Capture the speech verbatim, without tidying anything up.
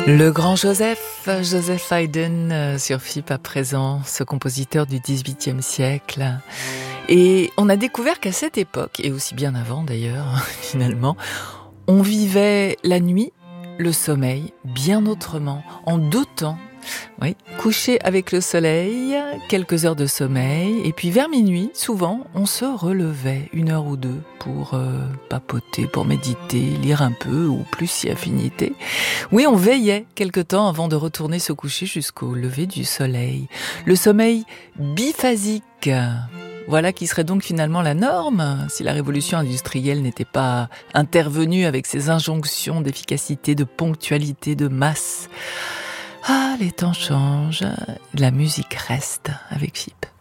Le grand Joseph, Joseph Haydn euh, sur F I P à présent, ce compositeur du dix-huitième siècle. Et on a découvert qu'à cette époque, et aussi bien avant d'ailleurs, finalement, on vivait la nuit, le sommeil, bien autrement, en deux temps. Oui, coucher avec le soleil, quelques heures de sommeil, et puis vers minuit, souvent, on se relevait une heure ou deux pour euh, papoter, pour méditer, lire un peu, ou plus si affinité. Oui, on veillait quelque temps avant de retourner se coucher jusqu'au lever du soleil. Le sommeil biphasique, voilà qui serait donc finalement la norme, si la révolution industrielle n'était pas intervenue avec ses injonctions d'efficacité, de ponctualité, de masse. Ah, les temps changent, la musique reste avec F I P.